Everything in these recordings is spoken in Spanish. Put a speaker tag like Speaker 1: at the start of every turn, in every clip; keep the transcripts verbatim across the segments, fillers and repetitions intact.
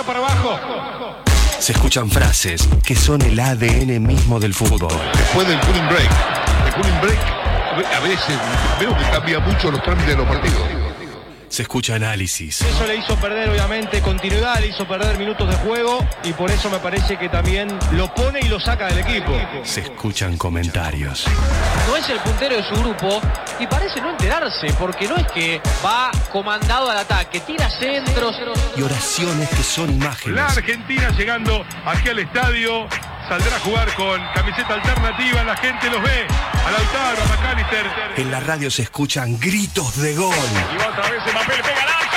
Speaker 1: Para abajo.
Speaker 2: Se escuchan frases que son el A D N mismo del fútbol.
Speaker 1: Después del cooling break. El cooling break a veces veo que cambia mucho los trámites de los partidos.
Speaker 2: Se escucha análisis.
Speaker 3: Eso le hizo perder, obviamente, continuidad, le hizo perder minutos de juego y por eso me parece que también lo pone y lo saca del equipo.
Speaker 2: Se escuchan comentarios.
Speaker 4: No es el puntero de su grupo y parece no enterarse, porque no es que va comandado al ataque, tira centros.
Speaker 2: Y oraciones que son imágenes.
Speaker 1: La Argentina llegando aquí al estadio, saldrá a jugar con camiseta alternativa, la gente los ve. A Lautaro, a McAllister.
Speaker 2: En la radio se escuchan gritos de gol.
Speaker 1: Y va otra vez Mbappé, le pega al arco.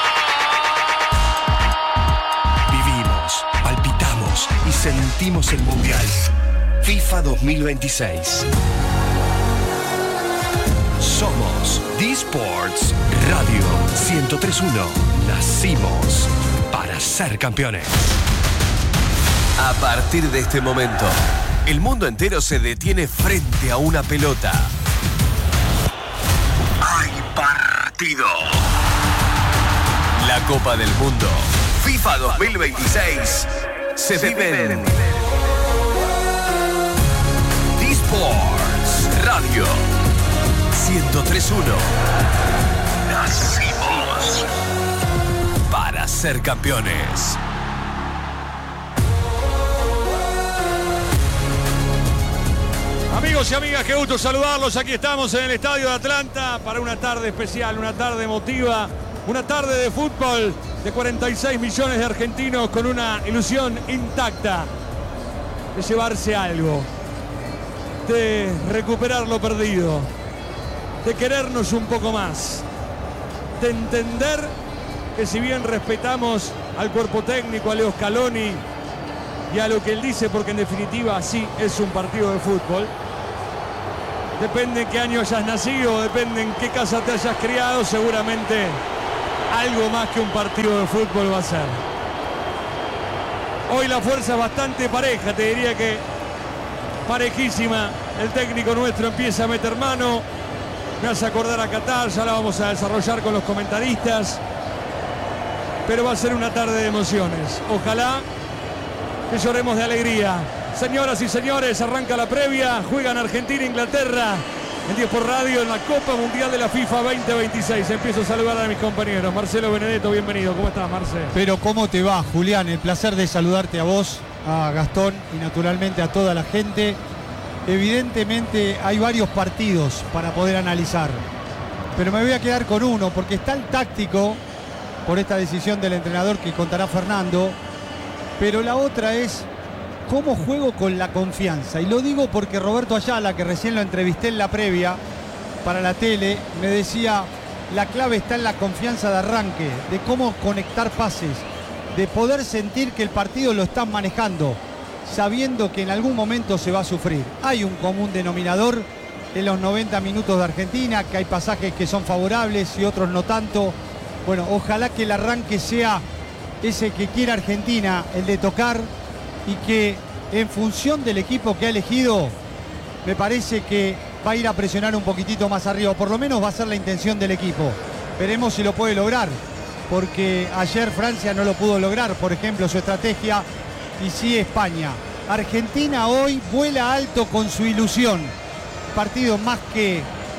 Speaker 2: Vivimos, palpitamos y sentimos el Mundial. FIFA dos mil veintiséis. Somos D-Sports Radio ciento tres punto uno. Nacimos para ser campeones. A partir de este momento, el mundo entero se detiene frente a una pelota. ¡Hay partido! La Copa del Mundo, FIFA dos mil veintiséis, se, se vive en D-Sports Radio ciento tres punto uno. Nacimos para ser campeones.
Speaker 5: Amigos y amigas, qué gusto saludarlos. Aquí estamos en el Estadio de Atlanta para una tarde especial, una tarde emotiva, una tarde de fútbol de cuarenta y seis millones de argentinos con una ilusión intacta de llevarse algo, de recuperar lo perdido, de querernos un poco más, de entender que si bien respetamos al cuerpo técnico, a Leo Scaloni y a lo que él dice, porque en definitiva sí es un partido de fútbol, depende en qué año hayas nacido, depende en qué casa te hayas criado, seguramente algo más que un partido de fútbol va a ser. Hoy la fuerza es bastante pareja, te diría que parejísima. El técnico nuestro empieza a meter mano, me hace acordar a Qatar, ya la vamos a desarrollar con los comentaristas, pero va a ser una tarde de emociones. Ojalá que lloremos de alegría. Señoras y señores, arranca la previa, juegan Argentina e Inglaterra en diez por Radio en la Copa Mundial de la FIFA veinte veintiséis. Empiezo a saludar a mis compañeros. Marcelo Benedetto, bienvenido. ¿Cómo estás, Marcelo?
Speaker 6: Pero ¿cómo te va, Julián? El placer de saludarte a vos, a Gastón y naturalmente a toda la gente. Evidentemente hay varios partidos para poder analizar, pero me voy a quedar con uno porque está el táctico por esta decisión del entrenador que contará Fernando, pero la otra es cómo juego con la confianza. Y lo digo porque Roberto Ayala, que recién lo entrevisté en la previa para la tele, me decía, la clave está en la confianza de arranque, de cómo conectar pases, de poder sentir que el partido lo están manejando, sabiendo que en algún momento se va a sufrir. Hay un común denominador en los noventa minutos de Argentina, que hay pasajes que son favorables y otros no tanto. Bueno, ojalá que el arranque sea ese que quiere Argentina, el de tocar, y que en función del equipo que ha elegido, me parece que va a ir a presionar un poquitito más arriba, por lo menos va a ser la intención del equipo. Veremos si lo puede lograr, porque ayer Francia no lo pudo lograr, por ejemplo, su estrategia, y sí España. Argentina hoy vuela alto con su ilusión. Partido más que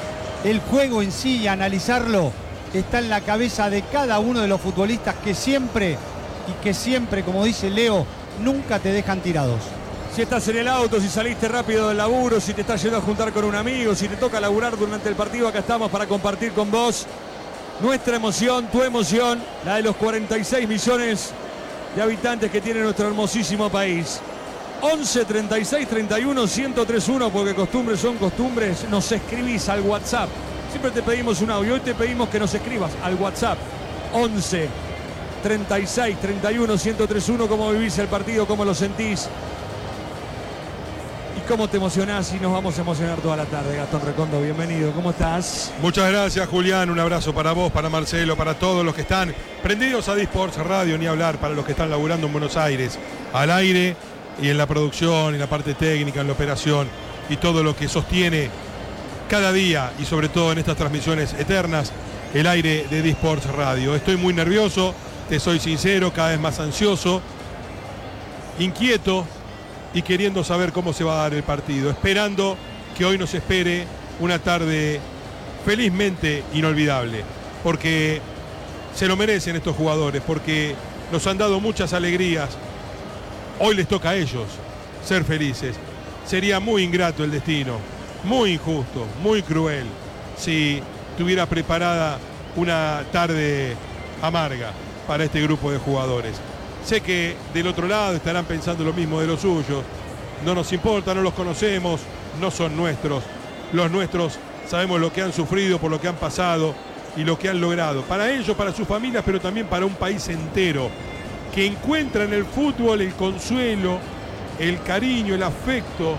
Speaker 6: el juego en sí y analizarlo, está en la cabeza de cada uno de los futbolistas que siempre, y que siempre, como dice Leo, nunca te dejan tirados.
Speaker 5: Si estás en el auto, si saliste rápido del laburo, si te estás yendo a juntar con un amigo, si te toca laburar durante el partido, acá estamos para compartir con vos nuestra emoción, tu emoción, la de los cuarenta y seis millones de habitantes que tiene nuestro hermosísimo país. once treinta y seis treinta y uno ciento tres punto uno, porque costumbres son costumbres. Nos escribís al WhatsApp. Siempre te pedimos un audio, hoy te pedimos que nos escribas al WhatsApp. once treinta y seis treinta y uno ciento tres punto uno, cómo vivís el partido, cómo lo sentís y cómo te emocionás, y nos vamos a emocionar toda la tarde. Gastón Recondo, bienvenido, ¿cómo estás?
Speaker 1: Muchas gracias, Julián, un abrazo para vos, para Marcelo, para todos los que están prendidos a D-Sports Radio, ni hablar, para los que están laburando en Buenos Aires, al aire y en la producción, en la parte técnica, en la operación y todo lo que sostiene cada día, y sobre todo en estas transmisiones eternas, el aire de D-Sports Radio. Estoy muy nervioso, te soy sincero, cada vez más ansioso, inquieto y queriendo saber cómo se va a dar el partido, esperando que hoy nos espere una tarde felizmente inolvidable, porque se lo merecen estos jugadores, porque nos han dado muchas alegrías. Hoy les toca a ellos ser felices. Sería muy ingrato el destino, muy injusto, muy cruel, si tuviera preparada una tarde amarga para este grupo de jugadores. Sé que del otro lado estarán pensando lo mismo de los suyos. No nos importa, no los conocemos, no son nuestros. Los nuestros sabemos lo que han sufrido, por lo que han pasado y lo que han logrado. Para ellos, para sus familias, pero también para un país entero que encuentra en el fútbol el consuelo, el cariño, el afecto,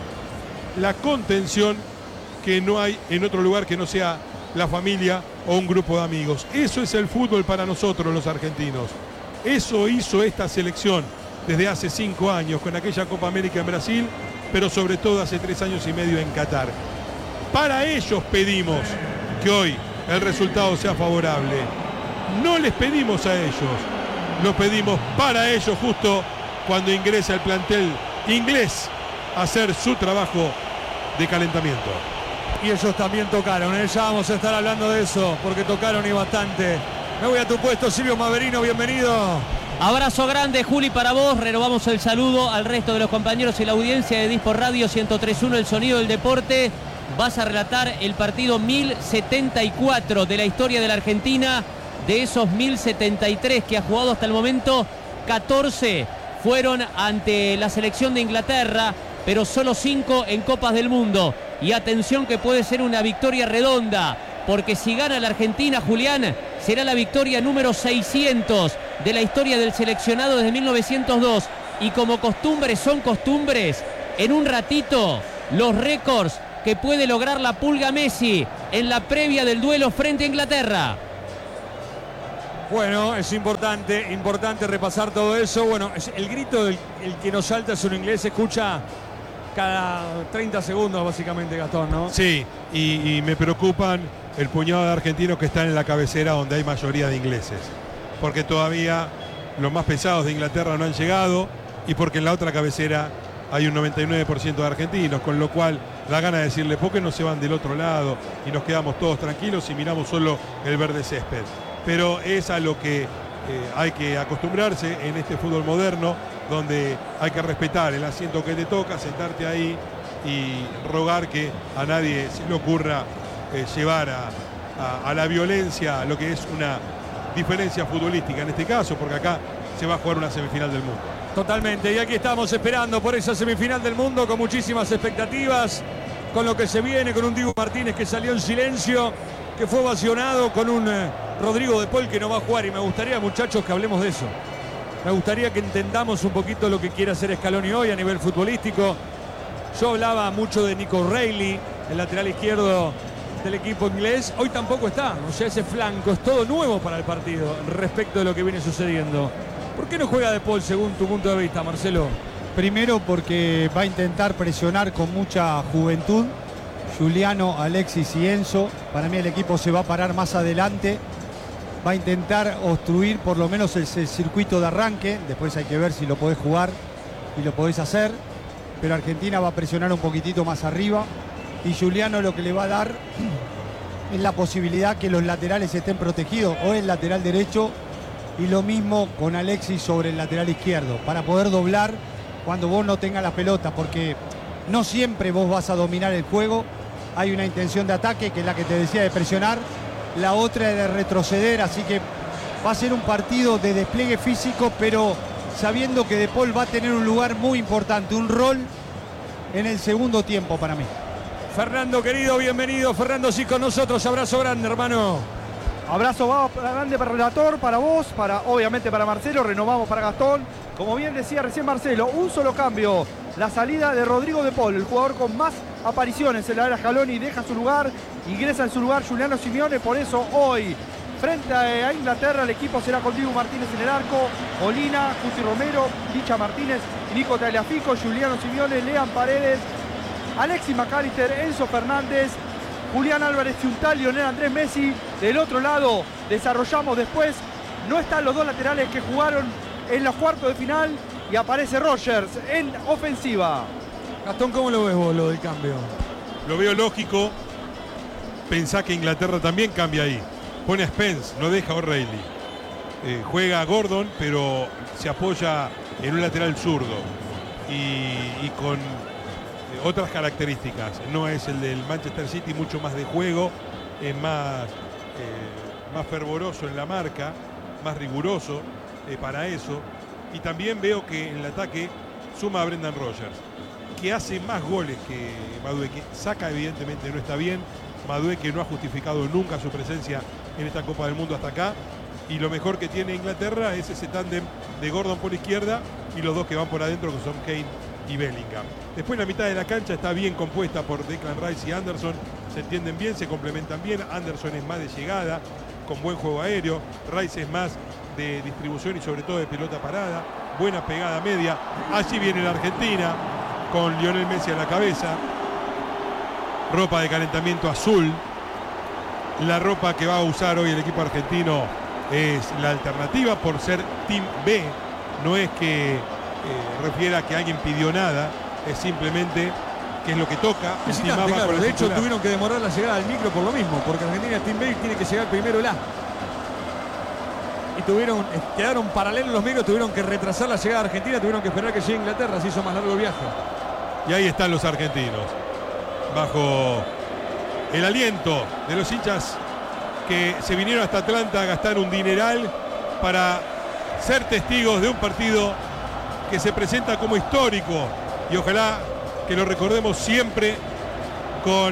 Speaker 1: la contención que no hay en otro lugar que no sea la familia o un grupo de amigos. Eso es el fútbol para nosotros los argentinos. Eso hizo esta selección desde hace cinco años con aquella Copa América en Brasil, pero sobre todo hace tres años y medio en Qatar. Para ellos pedimos que hoy el resultado sea favorable. No les pedimos a ellos, lo pedimos para ellos justo cuando ingresa el plantel inglés a hacer su trabajo de calentamiento.
Speaker 5: Y ellos también tocaron, ¿eh? Ya vamos a estar hablando de eso, porque tocaron y bastante. Me voy a tu puesto, Silvio Maverino, bienvenido.
Speaker 7: Abrazo grande, Juli, para vos. Renovamos el saludo al resto de los compañeros y la audiencia de Disport Radio ciento tres punto uno, el sonido del deporte. Vas a relatar el partido mil setenta y cuatro de la historia de la Argentina. De esos mil setenta y tres que ha jugado hasta el momento, catorce fueron ante la selección de Inglaterra, pero solo cinco en Copas del Mundo. Y atención que puede ser una victoria redonda, porque si gana la Argentina, Julián, será la victoria número seiscientos de la historia del seleccionado desde mil novecientos dos. Y como costumbres son costumbres, en un ratito los récords que puede lograr la Pulga Messi en la previa del duelo frente a Inglaterra.
Speaker 5: Bueno, es importante, importante repasar todo eso. Bueno, el grito del el que nos salta es un inglés, se escucha cada treinta segundos básicamente, Gastón, ¿no?
Speaker 1: Sí, y, y me preocupan el puñado de argentinos que están en la cabecera donde hay mayoría de ingleses, porque todavía los más pesados de Inglaterra no han llegado y porque en la otra cabecera hay un noventa y nueve por ciento de argentinos, con lo cual da gana de decirle, ¿por qué no se van del otro lado y nos quedamos todos tranquilos y miramos solo el verde césped? Pero es a lo que eh, hay que acostumbrarse en este fútbol moderno, donde hay que respetar el asiento que te toca, sentarte ahí y rogar que a nadie se le ocurra eh, llevar a, a, a la violencia lo que es una diferencia futbolística en este caso, porque acá se va a jugar una semifinal del mundo.
Speaker 5: Totalmente, y aquí estamos esperando por esa semifinal del mundo con muchísimas expectativas, con lo que se viene, con un Dibu Martínez que salió en silencio, que fue ovacionado, con un eh, Rodrigo de Paul que no va a jugar, y me gustaría, muchachos, que hablemos de eso. Me gustaría que entendamos un poquito lo que quiere hacer Scaloni hoy a nivel futbolístico. Yo hablaba mucho de Nico O'Reilly, el lateral izquierdo del equipo inglés. Hoy tampoco está, o sea, ese flanco es todo nuevo para el partido respecto de lo que viene sucediendo. ¿Por qué no juega de Paul según tu punto de vista, Marcelo?
Speaker 6: Primero porque va a intentar presionar con mucha juventud. Giuliano, Alexis y Enzo. Para mí el equipo se va a parar más adelante. Va a intentar obstruir por lo menos el, el circuito de arranque. Después hay que ver si lo podés jugar y lo podés hacer. Pero Argentina va a presionar un poquitito más arriba. Y Giuliano lo que le va a dar es la posibilidad que los laterales estén protegidos. O el lateral derecho. Y lo mismo con Alexis sobre el lateral izquierdo. Para poder doblar cuando vos no tengas la pelota. Porque no siempre vos vas a dominar el juego. Hay una intención de ataque que es la que te decía de presionar. La otra es de retroceder, así que va a ser un partido de despliegue físico, pero sabiendo que De Paul va a tener un lugar muy importante, un rol en el segundo tiempo para mí.
Speaker 5: Fernando, querido, bienvenido. Fernando, sí, con nosotros. Abrazo grande, hermano.
Speaker 8: Abrazo grande para el relator, para vos, para obviamente para Marcelo. Renovamos para Gastón. Como bien decía recién Marcelo, un solo cambio. La salida de Rodrigo De Paul, el jugador con más apariciones en la era Scaloni, deja su lugar, ingresa en su lugar Giuliano Simeone. Por eso hoy, frente a Inglaterra, el equipo será con Dibu Martínez en el arco, Molina, Cuti Romero, Licha Martínez, Nico Tagliafico, Giuliano Simeone, Lean Paredes, Alexis McAllister, Enzo Fernández, Julián Álvarez Ciuntal, Lionel Andrés Messi. Del otro lado desarrollamos después No están los dos laterales que jugaron en los cuartos de final y aparece Rogers en ofensiva.
Speaker 5: Gastón, ¿cómo lo ves vos, lo del cambio?
Speaker 1: Lo veo lógico. Pensá que Inglaterra también cambia ahí. Pone a Spence, no deja a O'Reilly. Eh, juega a Gordon, pero se apoya en un lateral zurdo. Y, y con eh, otras características. No es el del Manchester City, mucho más de juego, es más, eh, más fervoroso en la marca, más riguroso eh, para eso. Y también veo que en el ataque suma a Brendan Rodgers, que hace más goles que Madueke. Saca, evidentemente no está bien. Madueke no ha justificado nunca su presencia en esta Copa del Mundo hasta acá. Y lo mejor que tiene Inglaterra es ese tándem de Gordon por izquierda y los dos que van por adentro, que son Kane y Bellingham. Después la mitad de la cancha está bien compuesta por Declan Rice y Anderson. Se entienden bien, se complementan bien. Anderson es más de llegada, con buen juego aéreo. Rice es más de distribución y sobre todo de pelota parada. Buena pegada media. Allí viene la Argentina, con Lionel Messi a la cabeza. Ropa de calentamiento azul. La ropa que va a usar hoy el equipo argentino es la alternativa por ser Team B. No es que eh, refiera que alguien pidió nada, es simplemente que es lo que toca.
Speaker 5: Claro, de hecho titular. Tuvieron que demorar la llegada del micro por lo mismo, porque Argentina es Team B y tiene que llegar primero el A. Y tuvieron, quedaron paralelos los micros, tuvieron que retrasar la llegada de Argentina, tuvieron que esperar que llegue Inglaterra, se hizo más largo el viaje.
Speaker 1: Y ahí están los argentinos, bajo el aliento de los hinchas que se vinieron hasta Atlanta a gastar un dineral para ser testigos de un partido que se presenta como histórico, y ojalá que lo recordemos siempre con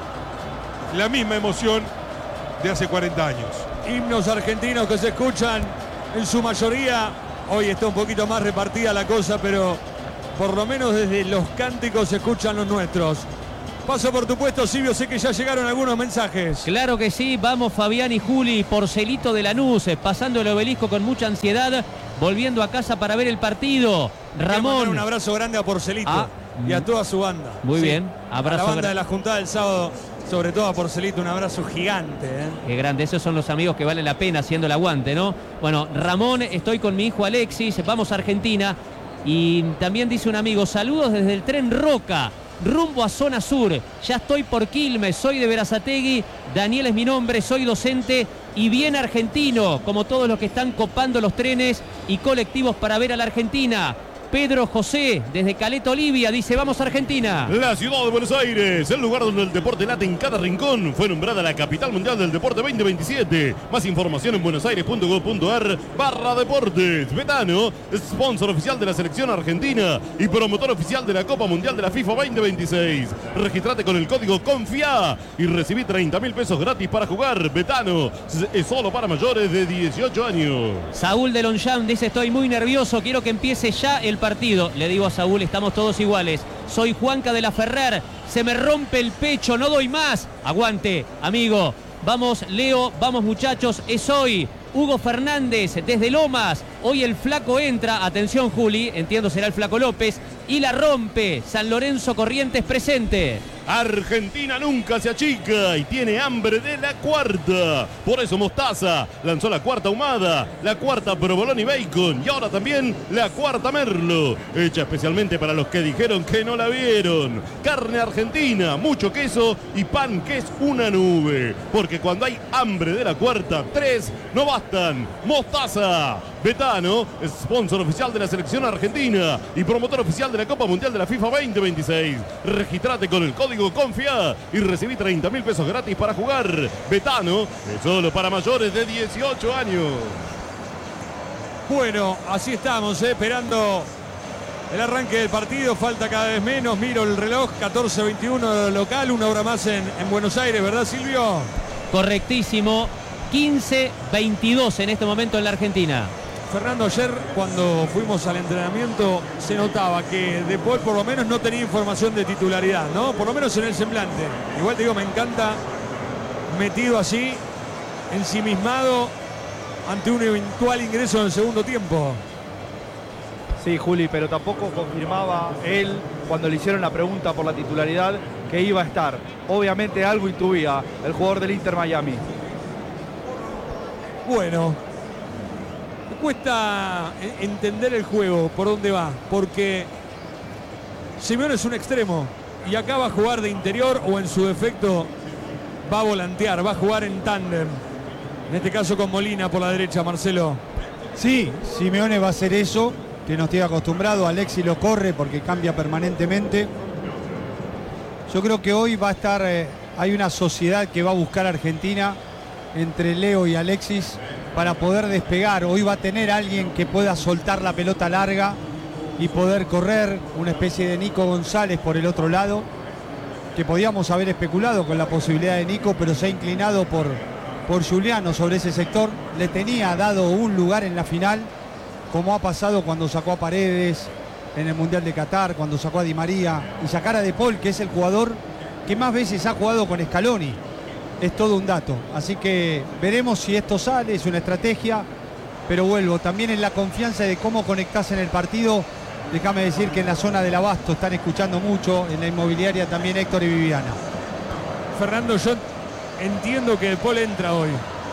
Speaker 1: la misma emoción de hace cuarenta años.
Speaker 5: Himnos argentinos que se escuchan en su mayoría. Hoy está un poquito más repartida la cosa, pero por lo menos desde los cánticos se escuchan los nuestros. Paso por tu puesto, Silvio, sé que ya llegaron algunos mensajes.
Speaker 7: Claro que sí, vamos Fabián y Juli, Porcelito de Lanús, pasando el obelisco con mucha ansiedad, volviendo a casa para ver el partido. Ramón.
Speaker 5: Un abrazo grande a Porcelito ah, y a toda su banda.
Speaker 7: Muy sí. bien, abrazo.
Speaker 5: A la banda de la juntada del sábado, sobre todo a Porcelito, un abrazo gigante. ¿eh?
Speaker 7: Qué grande, esos son los amigos que valen la pena haciendo el aguante, ¿no? Bueno, Ramón, estoy con mi hijo Alexis, vamos a Argentina. Y también dice un amigo, saludos desde el tren Roca, rumbo a zona sur. Ya estoy por Quilmes, soy de Berazategui. Daniel es mi nombre, soy docente y bien argentino, como todos los que están copando los trenes y colectivos para ver a la Argentina. Pedro José, desde Caleta, Olivia, dice, vamos a Argentina.
Speaker 9: La ciudad de Buenos Aires, el lugar donde el deporte late en cada rincón, fue nombrada la capital mundial del deporte veinte veintisiete. Más información en buenosaires.gov.ar barra deportes. Betano, sponsor oficial de la selección argentina y promotor oficial de la Copa Mundial de la FIFA veinte veintiséis. Registrate con el código CONFIA y recibí treinta mil pesos gratis para jugar. Betano, es solo para mayores de dieciocho años.
Speaker 7: Saúl de Lonjam dice, estoy muy nervioso, quiero que empiece ya el partido. Le digo a Saúl, estamos todos iguales. Soy Juanca de la Ferrer, se me rompe el pecho, no doy más. Aguante, amigo. Vamos, Leo, vamos muchachos, es hoy. Hugo Fernández desde Lomas. Hoy el flaco entra, atención Juli, entiendo será el flaco López, y la rompe. San Lorenzo Corrientes presente.
Speaker 9: Argentina nunca se achica y tiene hambre de la cuarta. Por eso Mostaza lanzó la cuarta ahumada, la cuarta provolone y bacon y ahora también la cuarta merlo, hecha especialmente para los que dijeron que no la vieron. Carne argentina, mucho queso y pan que es una nube. Porque cuando hay hambre de la cuarta, tres no bastan. Mostaza. Betano, sponsor oficial de la selección argentina y promotor oficial de la Copa Mundial de la FIFA veinte veintiséis. Registrate con el código CONFIA y recibí treinta mil pesos gratis para jugar. Betano es solo para mayores de dieciocho años.
Speaker 5: Bueno, así estamos, eh, esperando el arranque del partido. Falta cada vez menos, miro el reloj, catorce veintiuno local, una hora más en, en Buenos Aires, ¿verdad, Silvio?
Speaker 7: Correctísimo, quince veintidós en este momento en la Argentina.
Speaker 5: Fernando, ayer cuando fuimos al entrenamiento se notaba que De Paul por lo menos no tenía información de titularidad, ¿no? Por lo menos en el semblante. Igual te digo, me encanta metido así, ensimismado ante un eventual ingreso en el segundo tiempo.
Speaker 8: Sí, Juli, pero tampoco confirmaba él cuando le hicieron la pregunta por la titularidad que iba a estar. Obviamente algo intuía el jugador del Inter Miami.
Speaker 5: Bueno, cuesta entender el juego, por dónde va, porque Simeone es un extremo y acá va a jugar de interior o en su defecto va a volantear, va a jugar en tándem. En este caso con Molina por la derecha, Marcelo.
Speaker 6: Sí, Simeone va a hacer eso, que nos tiene acostumbrado. Alexis lo corre porque cambia permanentemente. Yo creo que hoy va a estar, eh, hay una sociedad que va a buscar a Argentina entre Leo y Alexis para poder despegar. Hoy va a tener alguien que pueda soltar la pelota larga y poder correr, una especie de Nico González por el otro lado, que podíamos haber especulado con la posibilidad de Nico, pero se ha inclinado por, por Giuliano sobre ese sector. Le tenía dado un lugar en la final, como ha pasado cuando sacó a Paredes en el Mundial de Qatar, cuando sacó a Di María, y sacar a De Paul, que es el jugador que más veces ha jugado con Scaloni. Es todo un dato, así que veremos si esto sale, es una estrategia, pero vuelvo, también en la confianza de cómo conectás en el partido. Déjame decir que en la zona del Abasto están escuchando mucho, en la inmobiliaria también Héctor y Viviana.
Speaker 5: Fernando, yo entiendo que De Paul entra hoy,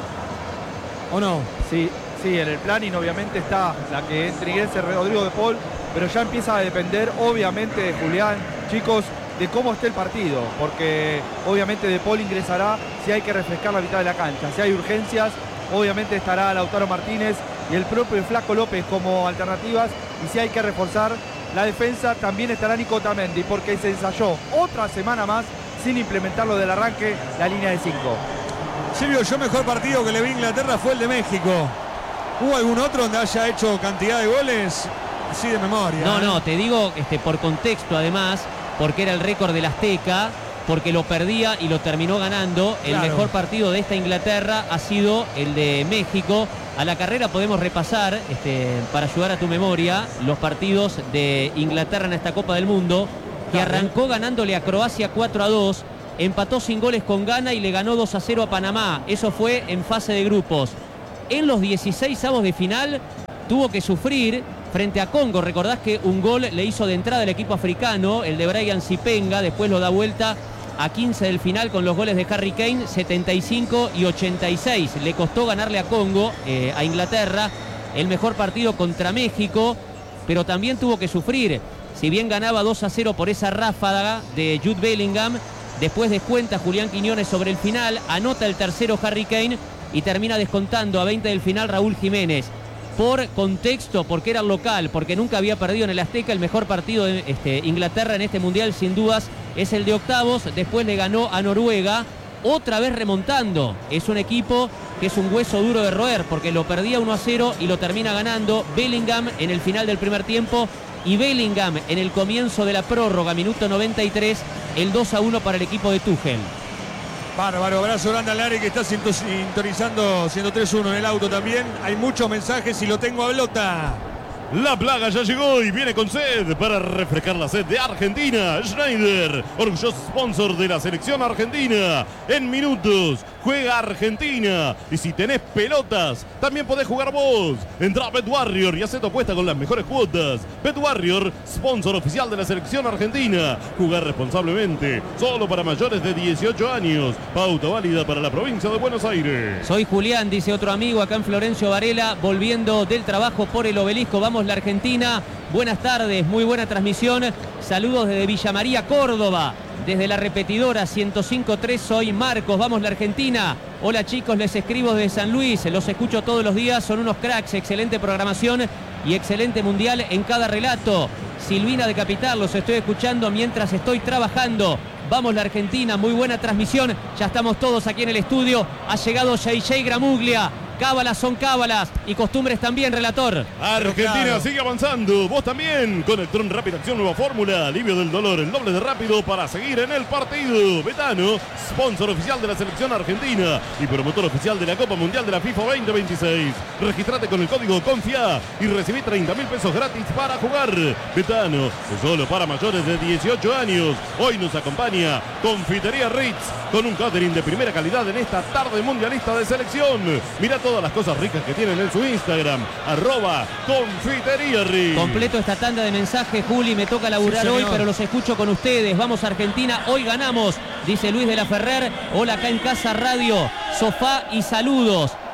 Speaker 5: ¿o no?
Speaker 8: Sí, sí, en el planning obviamente está la que entre y ingrese Rodrigo De Paul, pero ya empieza a depender obviamente de Julián, chicos, de cómo esté el partido, porque obviamente De Paul ingresará si hay que refrescar la mitad de la cancha, si hay urgencias, obviamente estará Lautaro Martínez y el propio Flaco López como alternativas, y si hay que reforzar la defensa también estará Nico Otamendi, porque se ensayó otra semana más sin implementarlo del arranque la línea de cinco.
Speaker 5: Silvio, yo mejor partido que le vi a Inglaterra fue el de México. ¿Hubo algún otro donde haya hecho cantidad de goles? Sí, de memoria.
Speaker 7: No,
Speaker 5: ¿eh?
Speaker 7: no, te digo este, por contexto además, porque era el récord del Azteca, porque lo perdía y lo terminó ganando. El
Speaker 5: Claro.
Speaker 7: mejor partido de esta Inglaterra ha sido el de México. A la carrera podemos repasar, este, para ayudar a tu memoria, los partidos de Inglaterra en esta Copa del Mundo, que
Speaker 5: Claro.
Speaker 7: arrancó ganándole a Croacia cuatro a dos, empató sin goles con Ghana y le ganó dos a cero a Panamá. Eso fue en fase de grupos. En los dieciseisavos de final tuvo que sufrir frente a Congo. Recordás que un gol le hizo de entrada el equipo africano, el de Brian Sipenga, después lo da vuelta a quince del final con los goles de Harry Kane, setenta y cinco y ochenta y seis. Le costó ganarle a Congo, eh, a Inglaterra, el mejor partido contra México, pero también tuvo que sufrir. Si bien ganaba dos a cero por esa ráfaga de Jude Bellingham, después descuenta Julián Quiñones sobre el final, anota el tercero Harry Kane y termina descontando a veinte del final Raúl Jiménez. Por contexto, porque era el local, porque nunca había perdido en el Azteca, el mejor partido de este, Inglaterra en este Mundial sin dudas es el de octavos. Después le ganó a Noruega, otra vez remontando. Es un equipo que es un hueso duro de roer, porque lo perdía uno a cero y lo termina ganando Bellingham en el final del primer tiempo, y Bellingham en el comienzo de la prórroga, minuto noventa y tres, el dos a uno para el equipo de Tuchel.
Speaker 5: Bárbaro, abrazo grande al área que está sintonizando ciento tres uno en el auto también. Hay muchos mensajes y lo tengo a Blota.
Speaker 9: La plaga ya llegó y viene con sed para refrescar la sed de Argentina. Schneider, orgulloso sponsor de la selección argentina. En minutos juega Argentina. Y si tenés pelotas, también podés jugar vos. Entrá a BetWarrior y hacé tu apuesta con las mejores cuotas. BetWarrior, sponsor oficial de la selección argentina. Jugar responsablemente, solo para mayores de dieciocho años. Pauta válida para la provincia de Buenos Aires.
Speaker 7: Soy Julián, dice otro amigo acá en Florencio Varela, volviendo del trabajo por el Obelisco. Vamos la Argentina. Buenas tardes, muy buena transmisión. Saludos desde Villa María, Córdoba. Desde la repetidora ciento cinco punto tres, soy Marcos. Vamos la Argentina. Hola chicos, les escribo desde San Luis. Los escucho todos los días, son unos cracks. Excelente programación y excelente mundial en cada relato. Silvina de Capital, los estoy escuchando mientras estoy trabajando. Vamos la Argentina, muy buena transmisión. Ya estamos todos aquí en el estudio. Ha llegado J J Gramuglia. Cábalas son cábalas y costumbres también, relator.
Speaker 9: Argentina
Speaker 5: Claro.
Speaker 9: sigue avanzando, vos también. Con Electron Rápida Acción, nueva fórmula, alivio del dolor, el doble de rápido para seguir en el partido. Betano, sponsor oficial de la selección argentina y promotor oficial de la Copa Mundial de la FIFA veinte veintiséis. Registrate con el código CONFIA y recibí treinta mil pesos gratis para jugar. Betano, es solo para mayores de dieciocho años. Hoy nos acompaña Confitería Ritz, con un catering de primera calidad en esta tarde mundialista de selección. Mira todas las cosas ricas que tienen en su Instagram, arroba Confitería Ritz.
Speaker 7: Completo esta tanda de mensajes, Juli, me toca laburar
Speaker 5: Sí,
Speaker 7: hoy,
Speaker 5: señor.
Speaker 7: pero los escucho con ustedes. Vamos Argentina, hoy ganamos, dice Luis de la Ferrer. Hola acá en Casa Radio, sofá y saludos.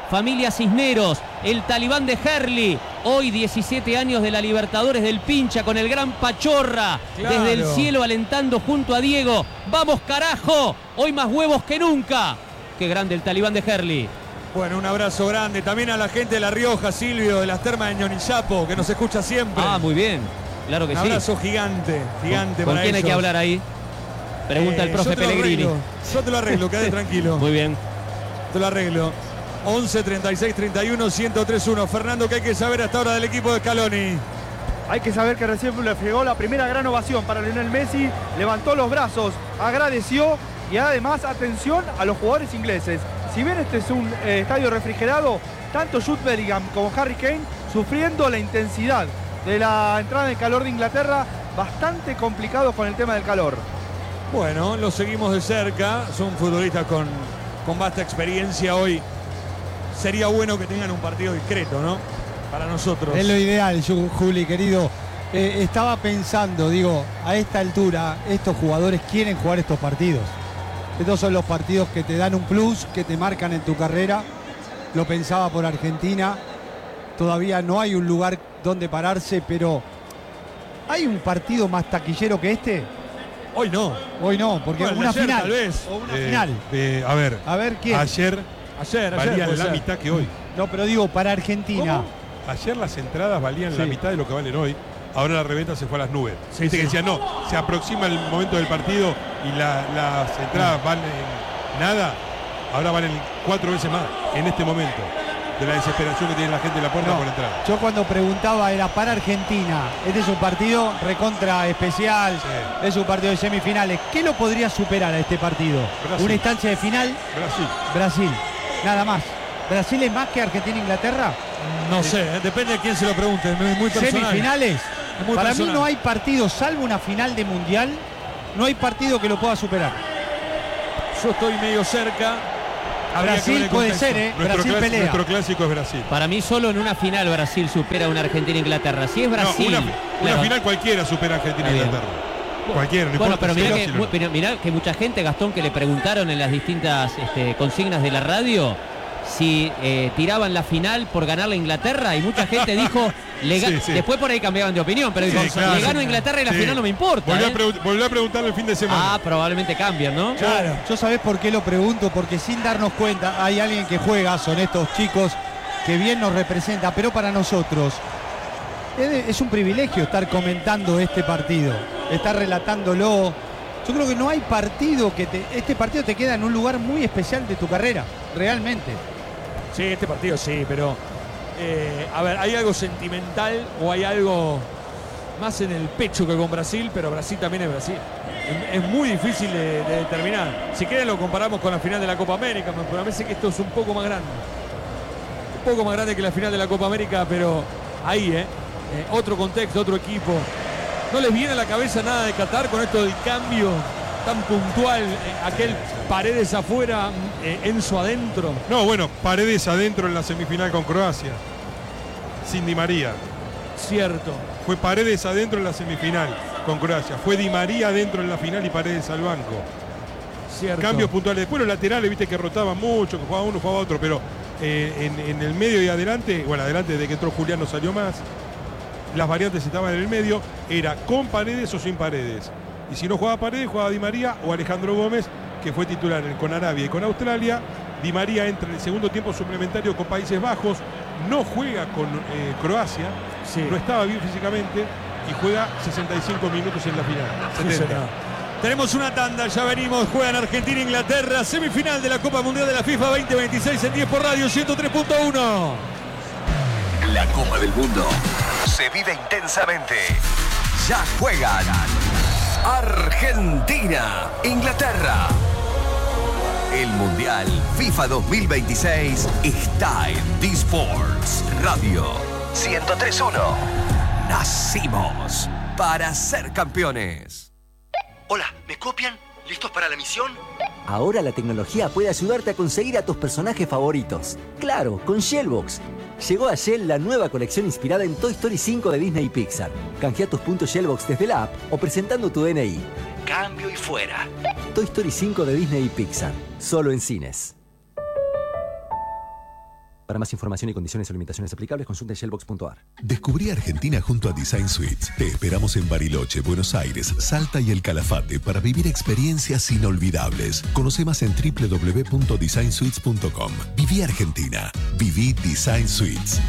Speaker 7: familia Cisneros, el talibán de Herli, hoy diecisiete años de la Libertadores del Pincha con el gran Pachorra,
Speaker 5: Claro.
Speaker 7: desde el cielo alentando junto a Diego. ¡Vamos carajo! Hoy más huevos que nunca. ¡Qué grande el talibán de Herli!
Speaker 5: Bueno, un abrazo grande también a la gente de La Rioja, Silvio, de las termas de Ñonillapo, que nos escucha siempre.
Speaker 7: Ah, muy bien. Claro que
Speaker 5: un
Speaker 7: sí.
Speaker 5: abrazo gigante, gigante
Speaker 7: ¿Con
Speaker 5: para
Speaker 7: quién hay que
Speaker 5: ellos.
Speaker 7: hablar ahí? Pregunta
Speaker 5: Eh,
Speaker 7: el profe
Speaker 5: yo te lo
Speaker 7: Pellegrini.
Speaker 5: arreglo, Yo te lo arreglo, quédate tranquilo.
Speaker 7: Muy bien.
Speaker 5: Te lo arreglo. once, treinta y seis, treinta y uno, ciento tres uno. Fernando, ¿qué hay que saber hasta ahora del equipo de Scaloni?
Speaker 8: Hay que saber que recién le llegó la primera gran ovación para Lionel Messi, levantó los brazos, agradeció y además atención a los jugadores ingleses. Si bien este es un eh, estadio refrigerado, tanto Jude Bellingham como Harry Kane sufriendo la intensidad de la entrada de calor de Inglaterra, bastante complicados con el tema del calor.
Speaker 5: Bueno, lo seguimos de cerca. Son futbolistas con, con vasta experiencia hoy. Sería bueno que tengan un partido discreto, ¿no? Para nosotros.
Speaker 6: Es lo ideal, Ju- Juli, querido. Eh, estaba pensando, digo, a esta altura, estos jugadores quieren jugar estos partidos. Estos son los partidos que te dan un plus, que te marcan en tu carrera. Lo pensaba por Argentina. Todavía no hay un lugar donde pararse, pero ¿hay un partido más taquillero que este?
Speaker 5: Hoy no.
Speaker 6: Hoy no, porque
Speaker 5: Bueno,
Speaker 6: una
Speaker 5: ayer,
Speaker 6: final.
Speaker 5: tal vez.
Speaker 6: O una
Speaker 1: Eh,
Speaker 6: final.
Speaker 1: eh, a ver,
Speaker 6: A ver quién.
Speaker 1: ayer
Speaker 5: Ayer, ayer.
Speaker 1: valían
Speaker 5: puede
Speaker 1: la
Speaker 5: ser.
Speaker 1: mitad que hoy.
Speaker 6: No, pero digo, para Argentina.
Speaker 1: Ayer las entradas valían
Speaker 6: Sí.
Speaker 1: la mitad de lo que valen hoy. Ahora la reventa se fue a las nubes.
Speaker 5: Sí,
Speaker 1: Viste
Speaker 5: sí.
Speaker 1: que decía, no, se aproxima el momento del partido y la- las entradas valen nada. Ahora valen cuatro veces más en este momento. De la desesperación que tiene la gente en la puerta
Speaker 6: No,
Speaker 1: por entrar.
Speaker 6: yo cuando preguntaba era para Argentina. Este es un partido recontra especial,
Speaker 1: Sí.
Speaker 6: es un partido de semifinales. ¿Qué lo podría superar a este partido?
Speaker 1: Brasil.
Speaker 6: Una instancia de final,
Speaker 1: Brasil.
Speaker 6: Brasil, nada más. ¿Brasil es más que Argentina-Inglaterra?
Speaker 5: No sé, eh, depende de quién se lo pregunte. Es muy personal.
Speaker 6: ¿Semifinales?
Speaker 5: Es muy
Speaker 6: Para
Speaker 5: personal.
Speaker 6: mí no hay partido, salvo una final de mundial, no hay partido que lo pueda superar.
Speaker 5: Yo estoy medio cerca. Habría que
Speaker 6: Brasil
Speaker 5: ver el
Speaker 6: puede
Speaker 5: contexto.
Speaker 6: ser, ¿eh?
Speaker 1: Nuestro,
Speaker 6: Brasil
Speaker 1: clas-
Speaker 6: pelea.
Speaker 1: nuestro clásico es Brasil.
Speaker 7: Para mí solo en una final Brasil supera a una Argentina-Inglaterra. Si es Brasil...
Speaker 1: No, una, una
Speaker 7: claro.
Speaker 1: final cualquiera supera a Argentina e
Speaker 7: Está bien.
Speaker 1: Inglaterra. Cualquiera, no
Speaker 7: Bueno,
Speaker 1: importa
Speaker 7: pero
Speaker 1: si
Speaker 7: mirá,
Speaker 1: es
Speaker 7: que,
Speaker 1: Brasil o
Speaker 7: mu-
Speaker 1: no.
Speaker 7: pero mirá que mucha gente, Gastón, que le preguntaron en las distintas este, consignas de la radio si eh, tiraban la final por ganar la Inglaterra y mucha gente dijo, le ga-
Speaker 1: Sí, sí.
Speaker 7: después por ahí cambiaban de opinión, pero
Speaker 1: Sí,
Speaker 7: dijo,
Speaker 1: claro.
Speaker 7: le gano a Inglaterra y la
Speaker 1: Sí.
Speaker 7: final no me importa.
Speaker 1: Volvió,
Speaker 7: ¿eh?
Speaker 1: a pregu- volvió a preguntarle el fin de semana.
Speaker 7: Ah, probablemente cambian, ¿no?
Speaker 6: Claro. Yo sabés por qué lo pregunto, porque sin darnos cuenta hay alguien que juega, son estos chicos que bien nos representa, pero para nosotros es, de- es un privilegio estar comentando este partido, estar relatándolo. Yo creo que no hay partido que te, este partido te queda en un lugar muy especial de tu carrera, realmente.
Speaker 5: Sí, este partido sí, pero eh, a ver, ¿hay algo sentimental o hay algo más en el pecho que con Brasil? Pero Brasil también es Brasil. Es, es muy difícil de, de determinar. Si quieren lo comparamos con la final de la Copa América, pero me parece que esto es un poco más grande. Un poco más grande que la final de la Copa América, pero ahí, ¿eh? Eh, otro contexto, otro equipo. ¿No les viene a la cabeza nada de Qatar con esto del cambio tan puntual? Eh, aquel Paredes afuera, eh, Enzo adentro.
Speaker 1: No, bueno, Paredes adentro en la semifinal con Croacia. Sin Di María.
Speaker 5: Cierto.
Speaker 1: Fue Paredes adentro en la semifinal con Croacia. Fue Di María adentro en la final y Paredes al banco.
Speaker 5: Cierto.
Speaker 1: Cambios puntuales. Después los laterales, viste que rotaban mucho, que jugaba uno, jugaba otro, pero eh, en, en el medio y adelante, bueno, adelante de que entró Julián no salió más. Las variantes estaban en el medio, era con Paredes o sin Paredes. Y si no jugaba Paredes, jugaba Di María o Alejandro Gómez, que fue titular con Arabia y con Australia. Di María entra en el segundo tiempo suplementario con Países Bajos, no juega con eh, Croacia,
Speaker 5: Sí.
Speaker 1: no estaba bien físicamente y juega sesenta y cinco minutos en la final.
Speaker 5: Sí,
Speaker 1: setenta.
Speaker 5: señor. Tenemos una tanda, ya venimos, juegan Argentina e Inglaterra, semifinal de la Copa Mundial de la FIFA veinte veintiséis en diez por Radio ciento tres punto uno.
Speaker 2: La Copa del Mundo se vive intensamente. Ya juegan Argentina, Inglaterra. El Mundial FIFA dos mil veintiséis está en D-Sports Radio ciento tres punto uno. Nacimos para ser campeones.
Speaker 10: Hola, ¿me copian? ¿Listos para la misión?
Speaker 11: Ahora la tecnología puede ayudarte a conseguir a tus personajes favoritos. Claro, con Shellbox. Llegó a Shell la nueva colección inspirada en Toy Story cinco de Disney y Pixar. Canjea tus puntos Shellbox desde la app o presentando tu D N I.
Speaker 10: Cambio y fuera.
Speaker 11: Toy Story cinco de Disney y Pixar. Solo en cines. Para más información y condiciones o limitaciones aplicables, consulte shellbox punto a r.
Speaker 12: Descubrí Argentina junto a Design Suites. Te esperamos en Bariloche, Buenos Aires, Salta y El Calafate para vivir experiencias inolvidables. Conoce más en doble u doble u doble u punto design suites punto com. Viví Argentina. Viví Design Suites.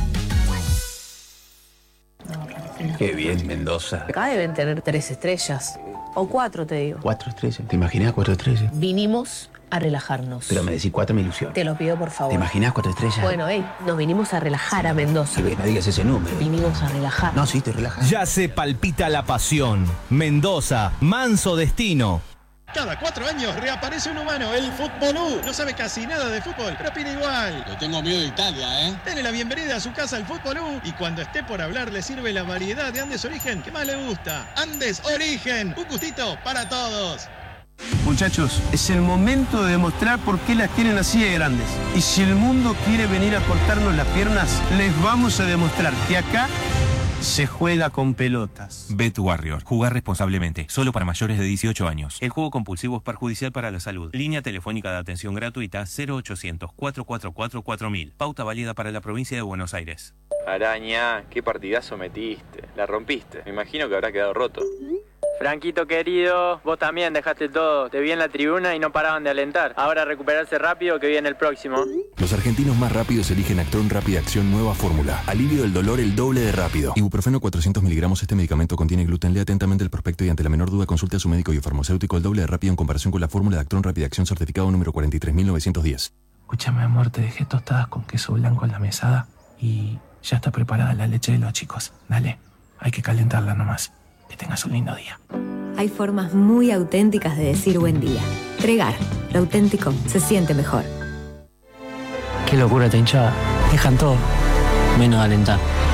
Speaker 13: Qué bien, Mendoza.
Speaker 14: Acá deben tener tres estrellas. O cuatro, te digo.
Speaker 13: Cuatro estrellas. ¿Te imaginas cuatro estrellas?
Speaker 14: Vinimos a relajarnos.
Speaker 13: Pero me decís cuatro me ilusión.
Speaker 14: Te lo pido, por favor.
Speaker 13: ¿Te imaginas cuatro estrellas?
Speaker 14: Bueno, hey, nos vinimos a relajar a Mendoza.
Speaker 13: Sí, no digas ese número.
Speaker 14: Vinimos a relajar.
Speaker 13: No, sí, te relajas.
Speaker 15: Ya se palpita la pasión. Mendoza, manso destino.
Speaker 16: Cada cuatro años reaparece un humano, el Futbolú. No sabe casi nada de fútbol, pero opina igual.
Speaker 17: Le tengo miedo de Italia, ¿eh?
Speaker 16: Dale la bienvenida a su casa al Futbolú y cuando esté por hablar le sirve la variedad de Andes Origen que más le gusta. Andes Origen, un gustito para todos.
Speaker 18: Muchachos, es el momento de demostrar por qué las quieren así de grandes. Y si el mundo quiere venir a cortarnos las piernas, les vamos a demostrar que acá se juega con pelotas.
Speaker 19: Bet Warrior. Jugar responsablemente. Solo para mayores de dieciocho años. El juego compulsivo es perjudicial para la salud. Línea telefónica de atención gratuita cero ochocientos, cuatro cuatro cuatro, cuatro mil. Pauta válida para la provincia de Buenos Aires.
Speaker 20: Araña, qué partidazo metiste. La rompiste. Me imagino que habrá quedado roto. Franquito querido, vos también dejaste todo. Te vi en la tribuna y no paraban de alentar. Ahora recuperarse rápido que viene el próximo.
Speaker 21: Los argentinos más rápidos eligen Actron Rápida Acción Nueva Fórmula. Alivio del dolor el doble de rápido. Ibuprofeno cuatrocientos miligramos. Este medicamento contiene gluten. Lea atentamente el prospecto y ante la menor duda consulte a su médico y farmacéutico. El doble de rápido en comparación con la fórmula de Actron Rápida Acción certificado número cuarenta y tres mil novecientos diez.
Speaker 22: Escúchame, amor, te dejé tostadas con queso blanco en la mesada y ya está preparada la leche de los chicos. Dale, hay que calentarla nomás. Que tengas un lindo día.
Speaker 23: Hay formas muy auténticas de decir buen día. Tregar, lo auténtico se siente mejor.
Speaker 24: Qué locura esta hinchada. Dejan todo, menos alentar.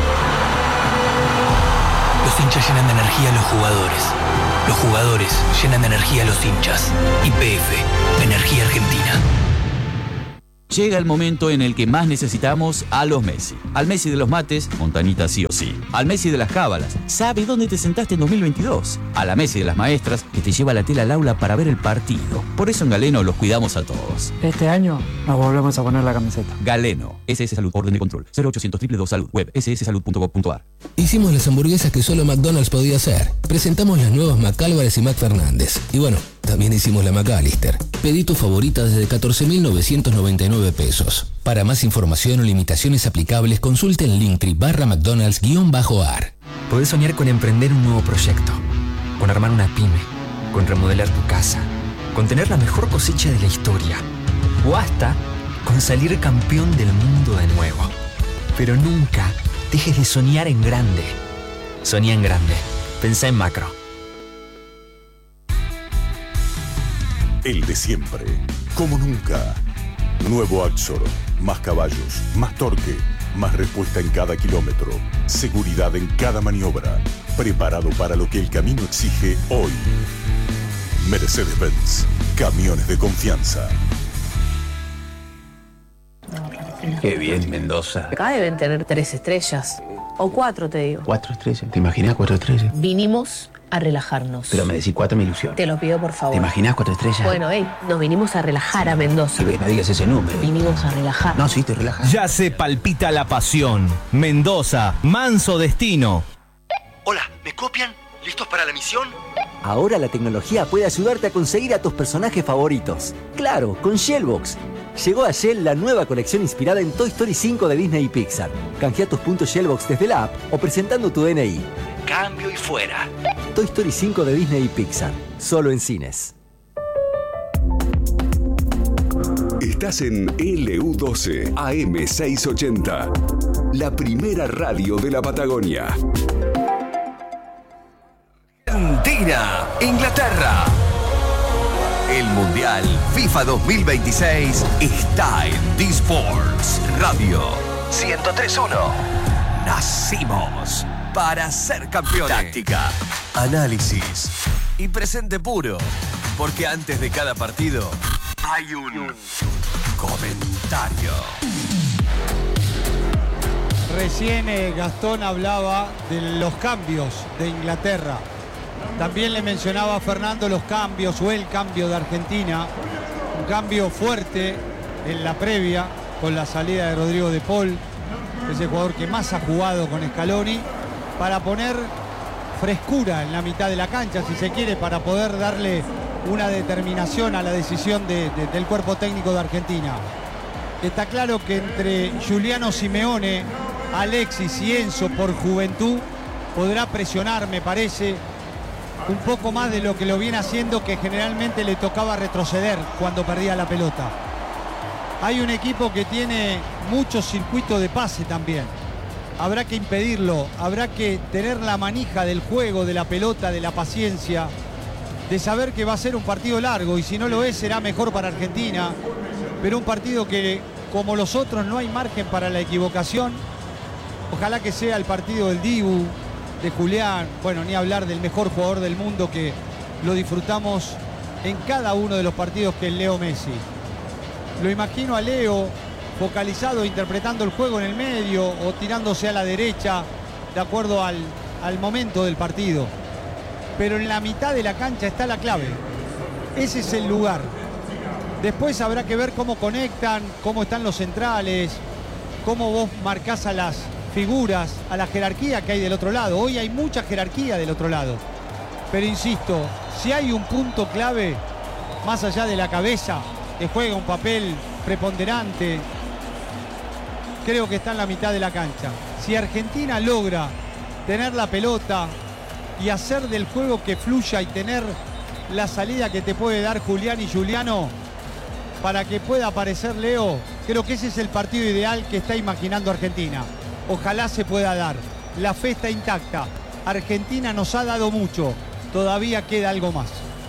Speaker 2: Los hinchas llenan de energía a los jugadores. Los jugadores llenan de energía a los hinchas. Y P F, Energía Argentina.
Speaker 25: Llega el momento en el que más necesitamos a los Messi. Al Messi de los mates, Montanita sí o sí. Al Messi de las cábalas, ¿sabe dónde te sentaste en dos mil veintidós? A la Messi de las maestras, que te lleva la tela al aula para ver el partido. Por eso en Galeno los cuidamos a todos.
Speaker 24: Este año nos volvemos a poner la camiseta.
Speaker 25: Galeno, S S Salud, orden de control, cero ochocientos, dos dos dos Salud, web, ese ese salud punto gov punto a r.
Speaker 26: Hicimos las hamburguesas que solo McDonald's podía hacer. Presentamos las nuevas McAlvarez y McFernández. Y bueno, también hicimos la McAllister. Pedí tu favorita desde catorce mil novecientos noventa y nueve pesos. Para más información o limitaciones aplicables, consulte el Linktree barra McDonald's guión bajo ar.
Speaker 27: Podés soñar con emprender un nuevo proyecto, con armar una pyme, con remodelar tu casa, con tener la mejor cosecha de la historia, o hasta con salir campeón del mundo de nuevo. Pero nunca dejes de soñar en grande. Soñá en grande. Pensá en macro.
Speaker 12: El de siempre, como nunca. Nuevo Axor, más caballos, más torque, más respuesta en cada kilómetro, seguridad en cada maniobra, preparado para lo que el camino exige hoy. Mercedes-Benz, camiones de confianza.
Speaker 13: Qué bien, Mendoza.
Speaker 14: Acá deben tener tres estrellas. O cuatro, te digo.
Speaker 13: Cuatro estrellas. ¿Te imaginas cuatro estrellas?
Speaker 14: Vinimos a relajarnos.
Speaker 13: Pero me decís cuatro me ilusión.
Speaker 14: Te lo pido, por favor.
Speaker 13: ¿Te imaginas cuatro estrellas?
Speaker 14: Bueno, hey, nos vinimos a relajar a Mendoza.
Speaker 13: Sí, no digas ese número.
Speaker 14: Vinimos a relajar.
Speaker 13: No, sí, te relajas.
Speaker 15: Ya se palpita la pasión. Mendoza, manso destino.
Speaker 10: Hola, ¿me copian? ¿Listos para la misión?
Speaker 11: Ahora la tecnología puede ayudarte a conseguir a tus personajes favoritos. Claro, con Shellbox. Llegó a Shell la nueva colección inspirada en Toy Story cinco de Disney y Pixar. Canjea tus puntos Shellbox desde la app o presentando tu D N I.
Speaker 10: Cambio y fuera.
Speaker 11: Toy Story cinco de Disney y Pixar. Solo en cines.
Speaker 28: Estás en L U doce A M seiscientos ochenta. La primera radio de la Patagonia.
Speaker 2: Argentina, Inglaterra. El Mundial FIFA dos mil veintiséis está en D-Sports Radio ciento tres punto uno. Nacimos para ser campeones. Táctica, análisis y presente puro. Porque antes de cada partido hay un comentario.
Speaker 6: Recién eh, Gastón hablaba de los cambios de Inglaterra. También le mencionaba a Fernando los cambios o el cambio de Argentina. Un cambio fuerte en la previa con la salida de Rodrigo de Paul, que es el jugador que más ha jugado con Scaloni, para poner frescura en la mitad de la cancha, si se quiere, para poder darle una determinación a la decisión de, de, del cuerpo técnico de Argentina. Está claro que entre Giuliano Simeone, Alexis y Enzo, por juventud, podrá presionar, me parece, un poco más de lo que lo viene haciendo, que generalmente le tocaba retroceder cuando perdía la pelota. Hay un equipo que tiene muchos circuitos de pase también. Habrá que impedirlo, habrá que tener la manija del juego, de la pelota, de la paciencia, de saber que va a ser un partido largo, y si no lo es, será mejor para Argentina, pero un partido que, como los otros, no hay margen para la equivocación. Ojalá que sea el partido del Dibu, de Julián, bueno, ni hablar del mejor jugador del mundo, que lo disfrutamos en cada uno de los partidos, que es Leo Messi. Lo imagino a Leo focalizado, interpretando el juego en el medio o tirándose a la derecha, de acuerdo al, al momento del partido. Pero en la mitad de la cancha está la clave. Ese es el lugar. Después habrá que ver cómo conectan, cómo están los centrales, cómo vos marcás a las figuras, a la jerarquía que hay del otro lado. Hoy hay mucha jerarquía del otro lado. Pero insisto, si hay un punto clave, más allá de la cabeza, que juega un papel preponderante, creo que está en la mitad de la cancha. Si Argentina logra tener la pelota y hacer del juego que fluya y tener la salida que te puede dar Julián y Giuliano para que pueda aparecer Leo, creo que ese es el partido ideal que está imaginando Argentina. Ojalá se pueda dar. La fe está intacta. Argentina nos ha dado mucho. Todavía queda algo más.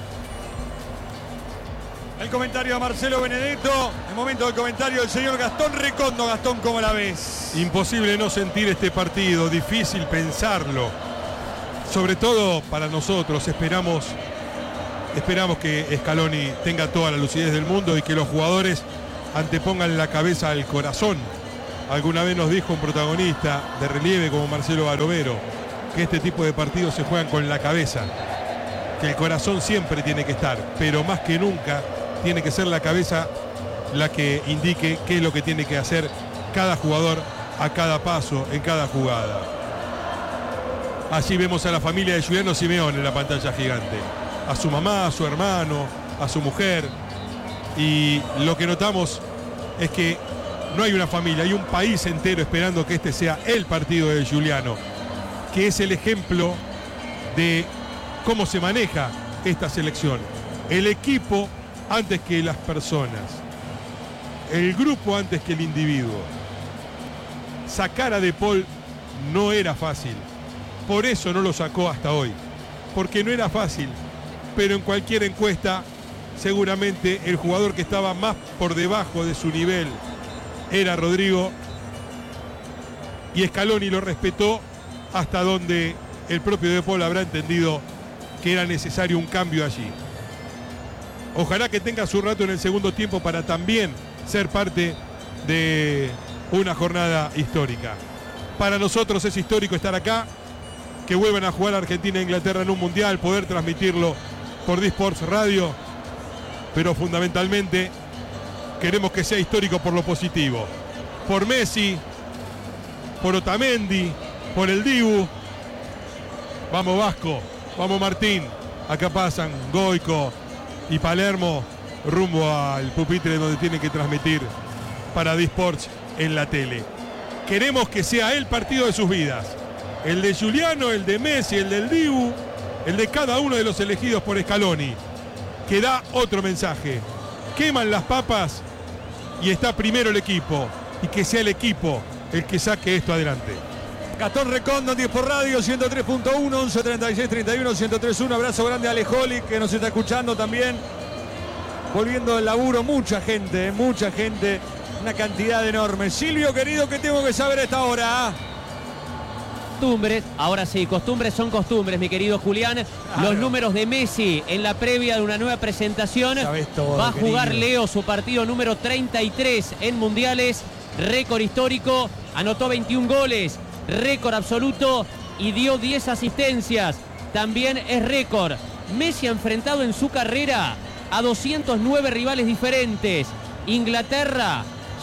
Speaker 1: El comentario de Marcelo Benedetto. El momento del comentario del señor Gastón Recondo. Gastón, ¿cómo la ves?
Speaker 3: Imposible no sentir este partido. Difícil pensarlo. Sobre todo para nosotros. Esperamos, esperamos que Scaloni tenga toda la lucidez del mundo y que los jugadores antepongan la cabeza al corazón. Alguna vez nos dijo un protagonista de relieve como Marcelo Barovero que este tipo de partidos se juegan con la cabeza, que el corazón siempre tiene que estar, pero más que nunca tiene que ser la cabeza la que indique qué es lo que tiene que hacer cada jugador a cada paso, en cada jugada. Allí vemos a la familia de Giuliano Simeone en la pantalla gigante, a su mamá, a su hermano, a su mujer, y lo que notamos es que no hay una familia, hay un país entero esperando que este sea el partido de Giuliano, que es el ejemplo de cómo se maneja esta selección. El equipo antes que las personas, el grupo antes que el individuo. Sacar a De Paul no era fácil, por eso no lo sacó hasta hoy, porque no era fácil, pero en cualquier encuesta seguramente el jugador que estaba más por debajo de su nivel era Rodrigo, y Scaloni lo respetó hasta donde el propio De Paul habrá entendido que era necesario un cambio allí. Ojalá que tenga su rato en el segundo tiempo para también ser parte de una jornada histórica. Para nosotros es histórico estar acá, que vuelvan a jugar Argentina e Inglaterra en un mundial, poder transmitirlo por D-Sports Radio, pero fundamentalmente queremos que sea histórico por lo positivo, por Messi, por Otamendi, por el Dibu. Vamos Vasco, vamos Martín. Acá pasan Goico y Palermo rumbo al pupitre donde tienen que transmitir para D-Sports en la tele. Queremos que sea el partido de sus vidas, el de Giuliano, el de Messi, el del Dibu, el de cada uno de los elegidos por Scaloni, que da otro mensaje. Queman las papas y está primero el equipo, y que sea el equipo el que saque esto adelante.
Speaker 1: Gastón Recondo, diez por Radio, ciento tres punto uno, once treinta y seis treinta y uno, ciento tres punto uno. Abrazo grande a Alejoli, que nos está escuchando también. Volviendo del laburo, mucha gente, mucha gente, una cantidad enorme. Silvio, querido, ¿qué tengo que saber a esta hora?
Speaker 4: Costumbres, ahora sí, costumbres son costumbres, mi querido Julián. Claro. Los números de Messi en la previa de una nueva presentación.
Speaker 1: Todo,
Speaker 4: va a jugar
Speaker 1: querido.
Speaker 4: Leo su partido número treinta y tres en mundiales, récord histórico, anotó veintiún goles, récord absoluto y dio diez asistencias, también es récord. Messi ha enfrentado en su carrera a doscientos nueve rivales diferentes. Inglaterra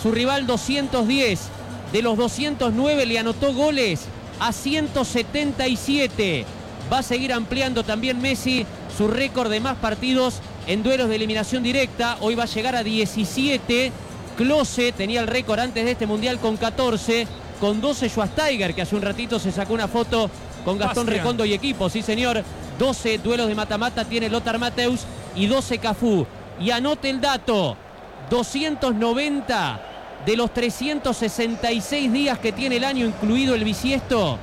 Speaker 4: Su rival doscientos diez. De los doscientos nueve le anotó goles a ciento setenta y siete. Va a seguir ampliando también Messi su récord de más partidos en duelos de eliminación directa. Hoy va a llegar a diecisiete. Klose tenía el récord antes de este mundial con catorce. Con doce Schweinsteiger, que hace un ratito se sacó una foto con Gastón
Speaker 1: Bastian.
Speaker 4: Recondo y equipo. Sí, señor. doce duelos de mata-mata tiene Lothar Matthäus y doce Cafú. Y anote el dato. doscientos noventa de los trescientos sesenta y seis días que tiene el año, incluido el bisiesto,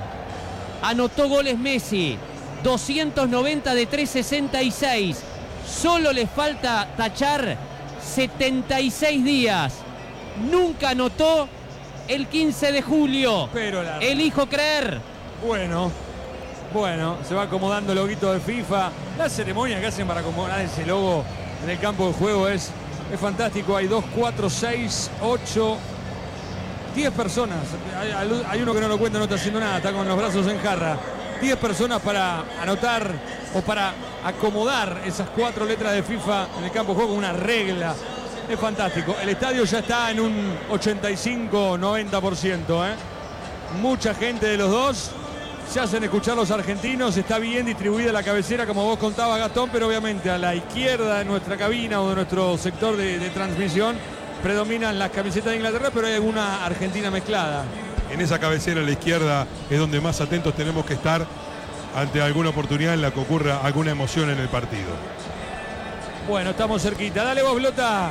Speaker 4: anotó goles Messi. doscientos noventa de trescientos sesenta y seis. Solo le falta tachar setenta y seis días. Nunca anotó el quince de julio.
Speaker 1: Pero la...
Speaker 4: Elijo creer.
Speaker 1: Bueno, bueno, se va acomodando el loguito de FIFA. La ceremonia que hacen para acomodar ese logo en el campo de juego es, es fantástico. Hay dos, cuatro, seis, ocho, diez personas. Hay, hay uno que no lo cuenta, no está haciendo nada, está con los brazos en jarra. diez personas para anotar o para acomodar esas cuatro letras de FIFA en el campo de juego con una regla. Es fantástico. El estadio ya está en un ochenta y cinco noventa por ciento. ¿eh? Mucha gente de los dos. Se hacen escuchar los argentinos. Está bien distribuida la cabecera, como vos contabas, Gastón, pero obviamente a la izquierda de nuestra cabina o de nuestro sector de, de transmisión predominan las camisetas de Inglaterra, pero hay alguna argentina mezclada.
Speaker 3: En esa cabecera a la izquierda es donde más atentos tenemos que estar ante alguna oportunidad en la que ocurra alguna emoción en el partido.
Speaker 1: Bueno, estamos cerquita. Dale vos, Blota.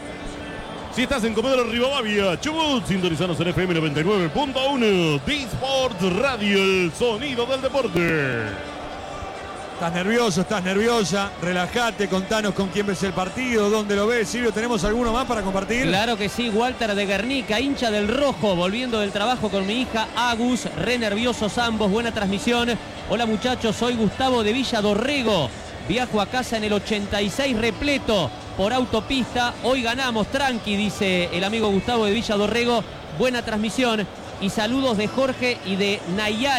Speaker 5: Si estás en Comodoro Rivadavia, Chubut, sintonizanos en F M noventa y nueve punto uno. D-Sports Radio, el sonido del deporte.
Speaker 1: Estás nervioso, estás nerviosa. Relájate, contanos con quién ves el partido, dónde lo ves. Silvio, ¿tenemos alguno más para compartir?
Speaker 4: Claro que sí, Walter de Guernica, hincha del rojo, volviendo del trabajo con mi hija Agus, re nerviosos ambos, buena transmisión. Hola muchachos, soy Gustavo de Villa Dorrego. Viajo a casa en el ochenta y seis repleto por autopista. Hoy ganamos, tranqui, dice el amigo Gustavo de Villa Dorrego. Buena transmisión y saludos de Jorge y de Nayar.